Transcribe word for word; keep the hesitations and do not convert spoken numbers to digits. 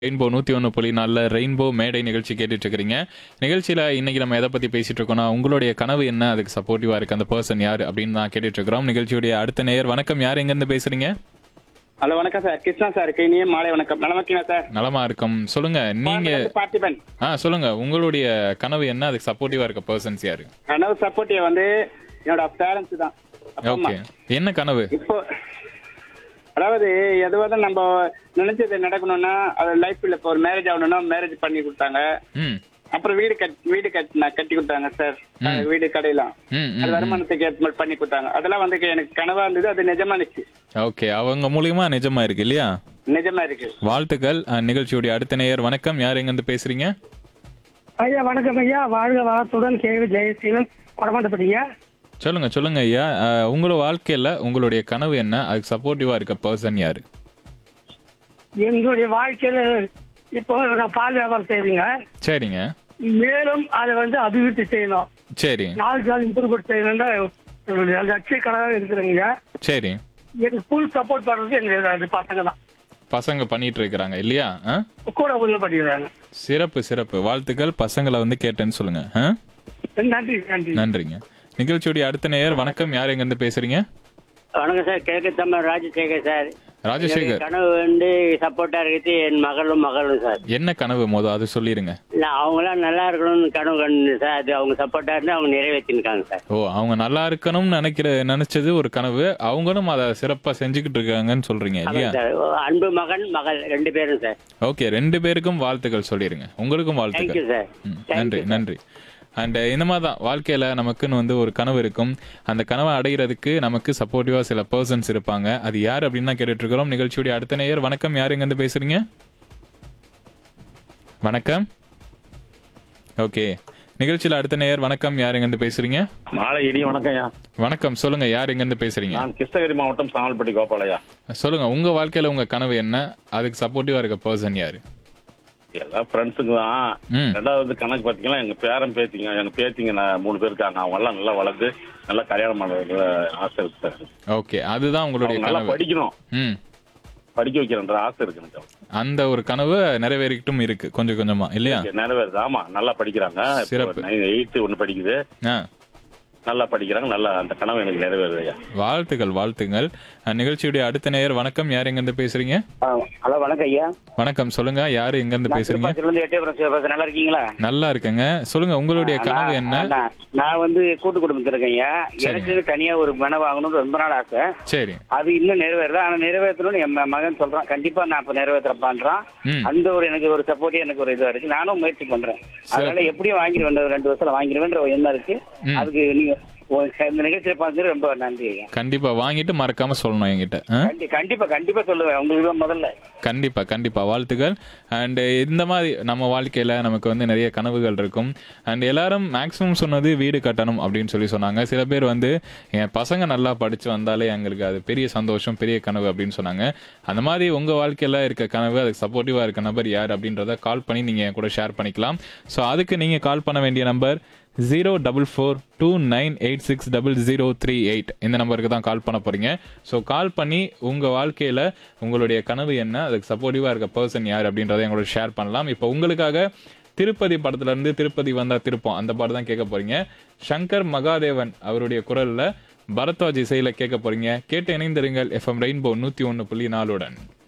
Rainbow நூற்றி ஒன்று புள்ளி நாலில் ரெயின்போ மேடை நிகழ்ச்சி கேட்டுட்டு இருக்கிறீங்க. நிகழ்ச்சியில் இன்னைக்கு நம்ம எதை பற்றி பேசிட்டு இருக்கோம்னா, உங்களுடைய கனவு என்ன, அதுக்கு சப்போர்ட்டிவாக இருக்கு அந்த பர்சன் யார் அப்படின்னு தான் கேட்டுட்டு இருக்கிறோம். நிகழ்ச்சியுடைய அடுத்த நேயர், வணக்கம், யார் எங்கேருந்து பேசுறீங்க? ஹலோ, வணக்கம் சார். கிருஷ்ணா சார், இனிய மாலை வணக்கம். நலமா இருக்கீங்களா சார்? நலமா இருக்கும். சொல்லுங்க நீங்க. பார்த்திபன். ஆ சொல்லுங்க, உங்களுடைய கனவு என்ன, அதுக்கு சப்போர்ட்டிவா இருக்க பர்சன்ஸ் யாரு? கனவு சப்போர்ட்டிவ் வந்து என்னோட பேரண்ட்ஸ் தான். அப்பா, அம்மா. ஓகே, என்ன கனவு? இப்போ அதாவது எதுவாக நம்ம நினைச்சது நடக்கணும்னா அது லைஃப்ல இப்போ ஒரு மேரேஜ் ஆகணும்னா மேரேஜ் பண்ணி கொடுத்தாங்க. ம் அப்புறம் வீடு கட் வீடு கட்டினா கட்டி கொடுத்தாங்க சார். வீடு கடையெல்லாம் ம் அது ம் வருமானத்துக்கு ஏற்ற மாதிரி பண்ணி கொடுத்தாங்க. அதெல்லாம் வந்து எனக்கு கனவா இருந்தது. அது நிஜமானுச்சு. ஓகே, அவங்க மூலியமா நிஜமா இருக்கு இல்லையா? நிஜமா இருக்கு. வாழ்த்துக்கள். அஹ், நிகழ்ச்சியுடைய அடுத்த நேயர், வணக்கம், யார் எங்கேருந்து பேசுறீங்க? ஐயா வணக்கம் ஐயா. வாழ்க வளத்துடன் கேள்வி ஜெயசீலன் கொடமாட்டப்பட்டீங்க. சொல்லுங்க சொல்லுங்க ஐயா. அஹ், உங்களோட வாழ்க்கையில உங்களுடைய கனவு என்ன, அதுக்கு சப்போர்ட்டிவா இருக்க பர்சன் யாரு? எங்களுடைய வாழ்க்கையில இப்போ நான் பால் வியாபாரம் செய்வீங்க. சரிங்க. மேலும் அதை வந்து அபிவிருத்தி செய்யணும். சரி நாளுக்கு நாள் இம்ப்ரூவ்மெண்ட் செய்யணும்னா என்னுடைய லட்சிய கனவாக இருக்கிறீங்க. சரி, எனக்கு ஃபுல் சப்போர்ட் பண்றது எங்க பசங்க தான். பசங்க பண்ணிட்டு இருக்கிறாங்க இல்லையா? ஆ? கூட உதவி பண்ணிக்கிறாங்க. சிறப்பு சிறப்பு, வாழ்த்துக்கள். பசங்களை வந்து கேட்டேன்னு சொல்லுங்க. ஆ? நன்றி நன்றி நன்றிங்க. நிகழ்ச்சியுடைய அடுத்த நேயர், வணக்கம், யார் எங்க இருந்து பேசுறீங்க? வணக்கம் சார். கிழக்கு தமிழ் ராஜசேகர் சார். ராஜசேகர். கனவு வந்து சப்போர்ட்டா இருக்குது என் மகளும் மகளும் சார். என்ன கனவு மோதல் அது சொல்லிருங்க. இல்ல அவங்களாம் நல்லா இருக்கணும்னு கனவு கண்டு சார். அது அவங்க சப்போர்ட்டா இருந்து அவங்க நிறைவேற்றிருக்காங்க சார். ஓ, அவங்க நல்லா இருக்கணும்னு நினைக்கிற நினைச்சது ஒரு கனவு, அவங்களும் அதை சிறப்பா செஞ்சுக்கிட்டு இருக்காங்கன்னு சொல்றீங்க இல்லையா? ஆமாம் சார். அன்பு மகன் மகள் ரெண்டு பேரும் சார். ஓகே, ரெண்டு பேருக்கும் வாழ்த்துக்கள் சொல்லிருங்க. உங்களுக்கும் தேங்க்யூ வாழ்த்துக்கள். சார். ம், Thank நன்றி you, sir. நன்றி. அண்ட் இந்த மாதிரி தான் வாழ்க்கையில் நமக்குன்னு வந்து ஒரு கனவு இருக்கும். அந்த கனவை அடைகிறதுக்கு நமக்கு சப்போர்ட்டிவாக சில பர்சன்ஸ் இருப்பாங்க. அது யார் அப்படின்னு தான் கேட்டுட்டு இருக்கிறோம். நிகழ்ச்சியுடைய அடுத்த நேயர், வணக்கம், யார் எங்கேருந்து பேசுறீங்க? வணக்கம். ஓகே, நிகழ்ச்சியில் அடுத்த நேயர், வணக்கம், யார் எங்கேருந்து பேசுறீங்க? மாலை இனி வணக்கம்யா. வணக்கம், சொல்லுங்க, யார் எங்கேருந்து பேசுறீங்க? நான் கிருஷ்ணகிரி மாவட்டம் சாமல்பட்டி கோபாலையா. சொல்லுங்க, உங்க வாழ்க்கையில உங்க கனவு என்ன, அதுக்கு சப்போர்ட்டிவா இருக்க பர்சன் யாரு? எல்லா ஃப்ரெண்ட்ஸுங்க தான். ம் ரெண்டாவது கணக்கு பார்த்தீங்கன்னா எங்க பேரன் பேத்திங்க, எங்க பேத்திங்க நான் மூணு பேர் இருக்காங்க. அவங்க எல்லாம் நல்லா வளர்ந்து நல்லா கல்யாணம் பண்ணுறது ஆசை இருக்கு சார். ஓகே, அதுதான் உங்களுடைய அவங்க நல்லா கனவு. படிக்கணும், ம் படிக்க வைக்கிறன்ற ஆசை இருக்கு எனக்கு. அந்த ஒரு கனவு நிறைவேறிட்டும் இருக்கு கொஞ்சம் கொஞ்சமா இல்லையா? நிறைவேறுது. ஆமா, நல்லா படிக்கிறாங்க. சிறப்பு. எயித்து ஒன்று படிக்குது, ஆ, நல்லா படிக்கிறாங்க. நல்லா அந்த கனவு எனக்கு நிறைவேறுது ஐயா. வாழ்த்துக்கள் வாழ்த்துங்கள். அஹ், நிகழ்ச்சியுடைய அடுத்த நேயர், வணக்கம், யார் எங்கிருந்து பேசுறீங்க? ஹலோ, வணக்கம் ஐயா. வணக்கம், சொல்லுங்க, யாரு எங்கிருந்து பேசுறீங்க? திருப்பதிலிருந்து எட்டயபுரம் சிவபாசன். நல்லா இருக்கீங்களா? நல்லா இருக்குங்க. சொல்லுங்க, உங்களுடைய கனவு என்ன? நான் நான் வந்து கூட்டு குடும்பத்தில் இருக்கேன் ஐயா. எனக்கு தனியா ஒரு மனை வாங்கணும்னு ரொம்ப நாள் ஆசை. சரி. அது இன்னும் நிறைவேறல. ஆனா நிறைவேற்றணும்னு என் மகன் சொல்றான். கண்டிப்பா நான் இப்ப நிறைவேற்றப்பான்றான். ம் அந்த ஒரு எனக்கு ஒரு சப்போர்ட், எனக்கு ஒரு இதுவா இருக்கு. நானும் முயற்சி பண்றேன். அதனால எப்படியும் வாங்கிடுவேன். ரெண்டு வருஷத்துல வாங்கிடுவேன்ற ஒரு எண்ணம் இருக்கு. ம். அதுக்கு நீங்க இந்த நிகழ்ச்சியை பார்த்து ரொம்ப நன்றி ஐயா. கண்டிப்பா வாங்கிட்டு மறக்காம சொல்லணும் என்கிட்ட. ஆ? கண்டி- கண்டிப்பா கண்டிப்பா சொல்லுவேன். உங்களுக்கு தான் முதல்ல. கண்டிப்பா கண்டிப்பா வாழ்த்துக்கள். அண்ட் இந்த மாதிரி நம்ம வாழ்க்கையில நமக்கு வந்து நிறைய கனவுகள் இருக்கும். அண்ட் எல்லாரும் மேக்ஸிமம் சொன்னது வீடு கட்டணும் அப்படின்னு சொல்லி சொன்னாங்க. சில பேர் வந்து என் பசங்க நல்லா படிச்சு வந்தாலே எங்களுக்கு அது பெரிய சந்தோஷம், பெரிய கனவு அப்படின்னு சொன்னாங்க. அந்த மாதிரி உங்க வாழ்க்கையில இருக்க கனவு, அதுக்கு சப்போர்ட்டிவா இருக்க நபர் யார் அப்படின்றத கால் பண்ணி நீங்க என் கூட ஷேர் பண்ணிக்கலாம். ஸோ அதுக்கு நீங்க கால் பண்ண வேண்டிய number zero double four two nine eight six double zero three eight இந்த நம்பருக்கு தான் கால் பண்ண போறீங்க. ஸோ கால் பண்ணி உங்க வாழ்க்கையில உங்களுடைய கனவு என்ன, அதுக்கு சப்போர்ட்டிவா இருக்க பர்சன் யார் அப்படின்றத எங்களோட ஷேர் பண்ணலாம். இப்போ உங்களுக்காக திருப்பதி படத்துல இருந்து திருப்பதி வந்தா திருப்பம் அந்த பாட்டு தான் கேட்க போறீங்க. சங்கர் மகாதேவன் அவருடைய குரல்ல பரத்வாஜ் இசையில கேட்க போறீங்க. கேட்டு இணைந்திருங்கள் எஃப்எம் ரெயின்போ நூத்தி ஒன்னு புள்ளி நாலுடன்.